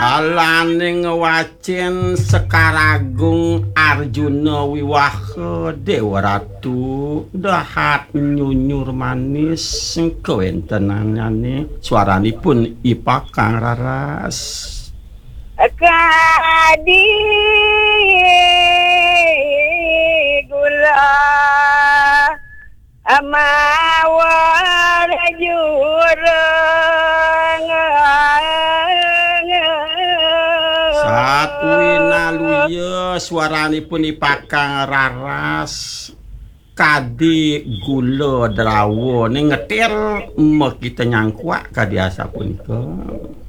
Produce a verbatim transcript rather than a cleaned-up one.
Alaning wacin Sekaragung Arjuna Wiwaha Dewa Ratu dahat nyunyur manis kewentenanane suaranipun Ipakang Raras Kadi gula amawar jurang Satwinaluya suaranipun Ipakang Raras kadi gula drawa ning ngetir mek kita nyangkuak kadi asa punika